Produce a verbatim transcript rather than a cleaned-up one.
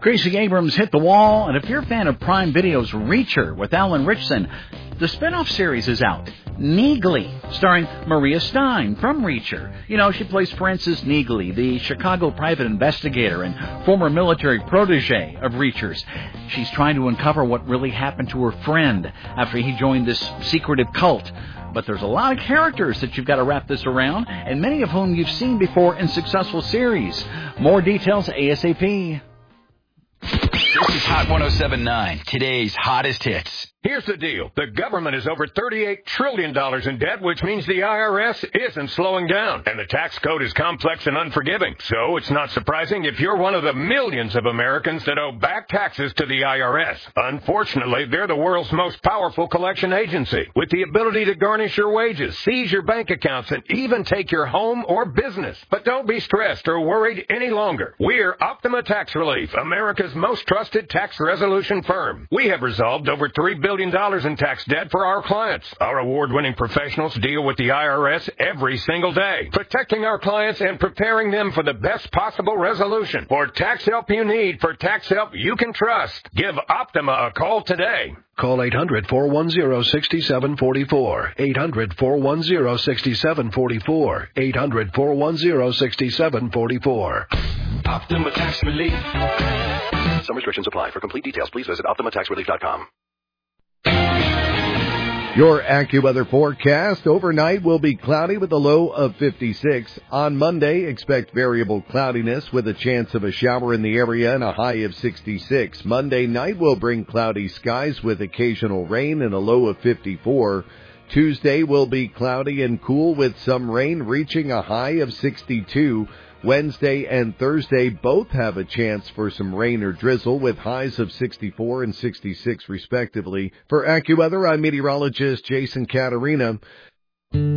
Gracie Abrams hit the wall, and if you're a fan of Prime Video's Reacher with Alan Richson, the spin-off series is out, Neagley, starring Maria Stein from Reacher. You know, she plays Frances Neagley, the Chicago private investigator and former military protege of Reacher's. She's trying to uncover what really happened to her friend after he joined this secretive cult. But there's a lot of characters that you've got to wrap this around, and many of whom you've seen before in successful series. More details ASAP. This is Hot one oh seven point nine, today's hottest hits. Here's the deal. The government is over thirty-eight trillion dollars in debt, which means the I R S isn't slowing down. And the tax code is complex and unforgiving. So it's not surprising if you're one of the millions of Americans that owe back taxes to the I R S. Unfortunately, they're the world's most powerful collection agency, with the ability to garnish your wages, seize your bank accounts, and even take your home or business. But don't be stressed or worried any longer. We're Optima Tax Relief, America's most trusted tax resolution firm. We have resolved over three billion dollars in tax debt for our clients. Our award-winning professionals deal with the I R S every single day, protecting our clients and preparing them for the best possible resolution. For tax help you need, for tax help you can trust, give Optima a call today. Call eight hundred, four one zero, six seven four four. eight hundred, four one zero, six seven four four. eight hundred, four one zero, six seven four four. Optima Tax Relief. Some restrictions apply. For complete details, please visit optima tax relief dot com. Your AccuWeather forecast. Overnight will be cloudy with a low of fifty-six. On Monday, expect variable cloudiness with a chance of a shower in the area and a high of sixty-six. Monday night will bring cloudy skies with occasional rain and a low of fifty-four. Tuesday will be cloudy and cool with some rain reaching a high of sixty-two. Wednesday and Thursday both have a chance for some rain or drizzle with highs of sixty-four and sixty-six respectively. For AccuWeather, I'm meteorologist Jason Caterina.